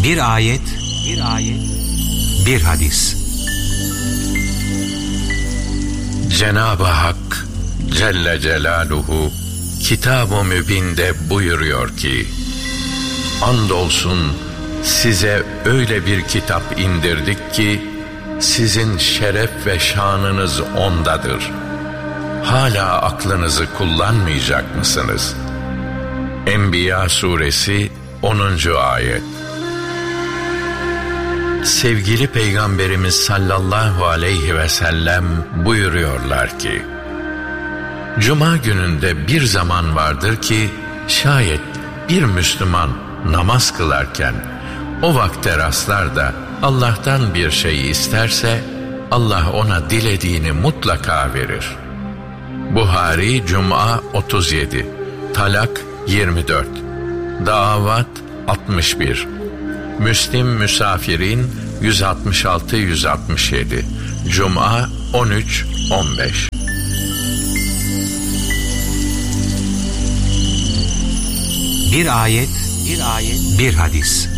Bir ayet, bir hadis. Cenab-ı Hak Celle Celaluhu Kitab-ı Mübin'de buyuruyor ki: andolsun size öyle bir kitap indirdik ki sizin şeref ve şanınız ondadır. Hala aklınızı kullanmayacak mısınız? Enbiya suresi 10. ayet. Sevgili Peygamberimiz sallallahu aleyhi ve sellem buyuruyorlar ki: Cuma gününde bir zaman vardır ki şayet bir Müslüman namaz kılarken o vakte rastlar da Allah'tan bir şey isterse Allah ona dilediğini mutlaka verir. Buhari Cuma 37, Talak 24, Davat 61, Müslim Müsafirin 166-167, Cuma 13-15. Bir ayet, bir hadis.